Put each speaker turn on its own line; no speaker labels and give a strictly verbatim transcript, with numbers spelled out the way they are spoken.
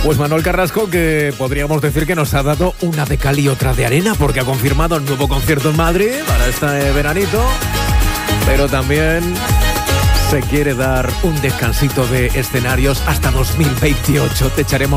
Pues Manuel Carrasco, que podríamos decir que nos ha dado una de cal y otra de arena, porque ha confirmado el nuevo concierto en Madrid para este veranito, pero también se quiere dar un descansito de escenarios hasta dos mil veintiocho. Te echaremos